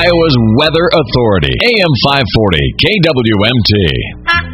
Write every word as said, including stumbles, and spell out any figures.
Iowa's Weather Authority, A M five forty, K W M T.